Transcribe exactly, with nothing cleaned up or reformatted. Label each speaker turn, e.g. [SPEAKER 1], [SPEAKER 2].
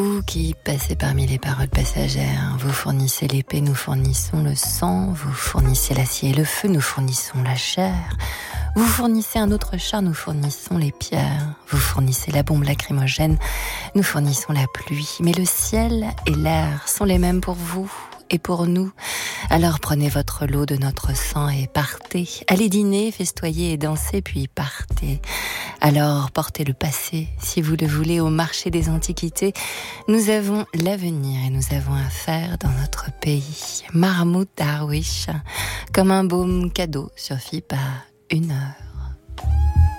[SPEAKER 1] Vous qui passez parmi les paroles passagères, vous fournissez l'épée, nous fournissons le sang, vous fournissez l'acier et le feu, nous fournissons la chair, vous fournissez un autre char, nous fournissons les pierres, vous fournissez la bombe lacrymogène, nous fournissons la pluie, mais le ciel et l'air sont les mêmes pour vous et pour nous. Alors prenez votre lot de notre sang et partez. Allez dîner, festoyer et danser, puis partez. Alors portez le passé, si vous le voulez, au marché des antiquités. Nous avons l'avenir et nous avons affaire dans notre pays. Mahmoud Darwish, comme un baume cadeau, suffit pas une heure.